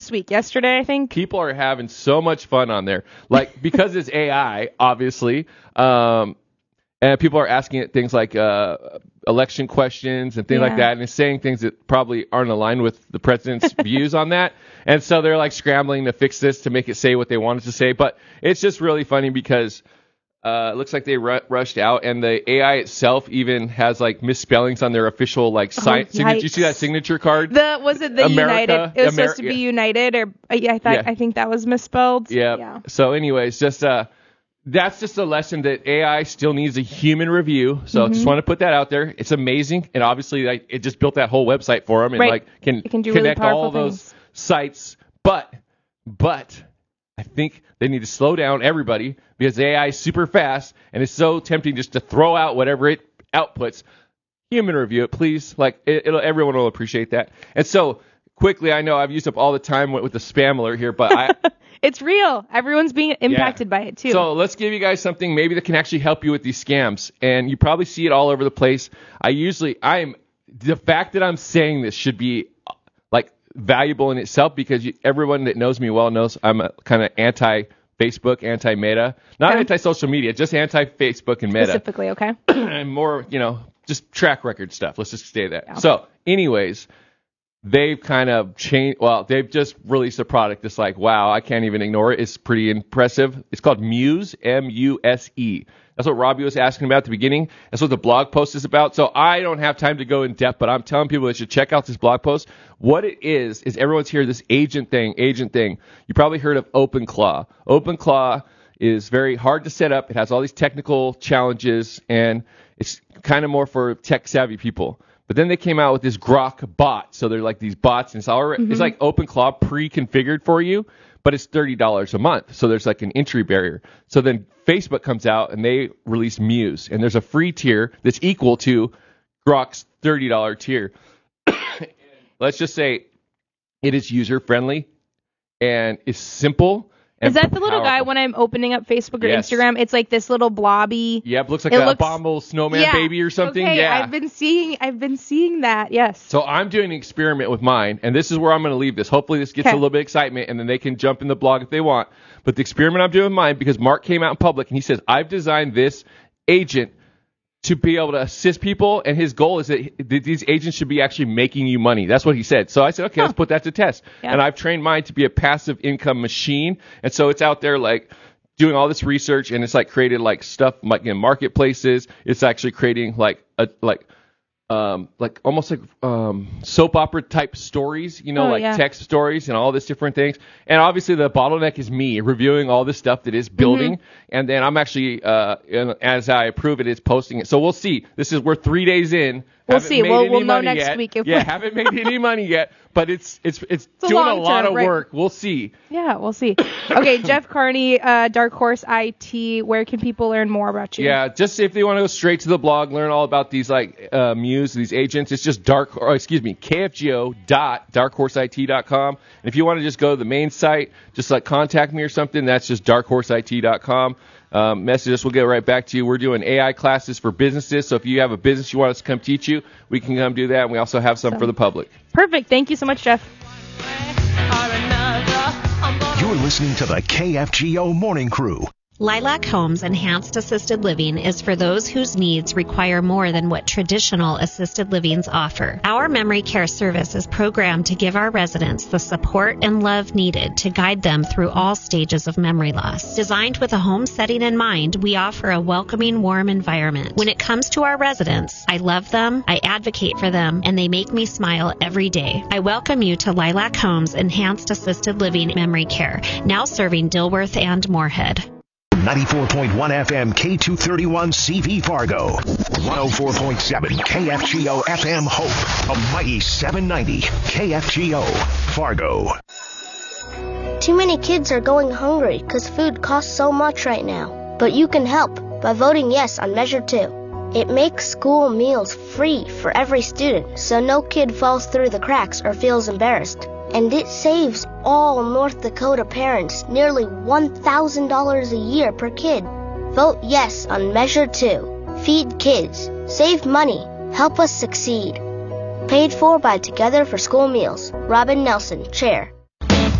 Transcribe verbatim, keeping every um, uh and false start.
this week, yesterday, I think. People are having so much fun on there. Like, because it's A I, obviously, um, and people are asking it things like uh, election questions and things Yeah. like that, and it's saying things that probably aren't aligned with the president's views on that. And so they're like scrambling to fix this to make it say what they wanted to say. But it's just really funny because uh, it looks like they ru- rushed out, and the A I itself even has like misspellings on their official like sign. Oh, signature. You see that yikes. signature card? The was it the America- United? It was Ameri- supposed to be United, or uh, yeah, I thought Yeah. I think that was misspelled. Yeah. Yeah. So, anyways, just uh, that's just a lesson that A I still needs a human review. So, Mm-hmm. just want to put that out there. It's amazing, and obviously, like, it just built that whole website for them, and Right. like can, It can do really connect all powerful those things. sites. But, but, I think they need to slow down everybody because A I is super fast, and it's so tempting just to throw out whatever it outputs. Human review it, please. Like, it, it'll, everyone will appreciate that. And so, quickly, I know I've used up all the time with, with the spam alert here, but I. It's real. Everyone's being impacted by it too. So let's give you guys something maybe that can actually help you with these scams. And you probably see it all over the place. I usually, I'm, the fact that I'm saying this should be like valuable in itself because you, everyone that knows me well knows I'm a kind of anti-Facebook, anti-Meta. Not Okay. anti-social media, just anti-Facebook and Meta. Specifically, okay. And more, you know, just track record stuff. Let's just say that. Yeah. So anyways, they've kind of changed. Well, they've just released a product that's like, wow, I can't even ignore it. It's pretty impressive. It's called Muse, M U S E. That's what Robbie was asking about at the beginning. That's what the blog post is about. So I don't have time to go in depth, but I'm telling people they should check out this blog post. What it is, is everyone's here, this agent thing, agent thing. You probably heard of OpenClaw. OpenClaw is very hard to set up. It has all these technical challenges, and it's kind of more for tech-savvy people. But then they came out with this Grok bot. So they're like these bots, and it's already, Mm-hmm. it's like OpenClaw pre-configured for you, but it's thirty dollars a month. So there's like an entry barrier. So then Facebook comes out, and they release Muse. And there's a free tier that's equal to Grok's thirty dollars tier. Let's just say it is user-friendly, and it's simple. And Is that the little guy powerful. when I'm opening up Facebook or Yes. Instagram? It's like this little blobby. Yep, looks like It a looks- abominable snowman Yeah. baby or something. Okay, yeah. I've been seeing. I've been seeing that. Yes. So I'm doing an experiment with mine, and this is where I'm going to leave this. Hopefully this gets Okay. a little bit of excitement, and then they can jump in the blog if they want. But the experiment I'm doing with mine, because Mark came out in public, and he says, I've designed this agent to be able to assist people, and his goal is that th- these agents should be actually making you money. That's what he said. So I said, okay, Huh. let's put that to test. Yeah. And I've trained mine to be a passive income machine, and so it's out there like doing all this research, and it's like created like stuff like in marketplaces. It's actually creating like a like um like almost like um soap opera type stories, you know, Oh, like yeah. text stories and all this different things. And obviously the bottleneck is me reviewing all this stuff that is building, Mm-hmm. and then I'm actually uh and as I approve it, it's posting it. So we'll see. This is we're three days in. We'll Haven't see. made We'll- any we'll know money next yet. week if yeah, we- haven't made any money yet, but it's it's it's, a doing a long lot term, of right. work. We'll see. Yeah, we'll see. Okay, Jeff Carney, uh, Dark Horse I T. Where can people learn more about you? Yeah, just if they want to go straight to the blog, learn all about these like uh, Muse, these agents, it's just dark, or excuse me, K F G O dot dark horse I T dot com. And if you want to just go to the main site, just like contact me or something, that's just dark horse I T dot com. Um, message us, we'll get right back to you. We're doing A I classes for businesses, so if you have a business you want us to come teach you, we can come do that, and we also have some Awesome. for the public. Perfect. Thank you so much, Jeff. You're listening to the K F G O Morning Crew. Lilac Homes Enhanced Assisted Living is for those whose needs require more than what traditional assisted livings offer. Our memory care service is programmed to give our residents the support and love needed to guide them through all stages of memory loss. Designed with a home setting in mind, we offer a welcoming, warm environment. When it comes to our residents, I love them, I advocate for them, and they make me smile every day. I welcome you to Lilac Homes Enhanced Assisted Living Memory Care, now serving Dilworth and Moorhead. ninety-four point one F M K two thirty-one C V Fargo. one oh four point seven K F G O F M Hope. A mighty seven ninety K F G O Fargo. Too many kids are going hungry because food costs so much right now. But you can help by voting yes on Measure two. It makes school meals free for every student, so no kid falls through the cracks or feels embarrassed. And it saves all North Dakota parents nearly one thousand dollars a year per kid. Vote yes on Measure two. Feed kids. Save money. Help us succeed. Paid for by Together for School Meals. Robin Nelson, Chair.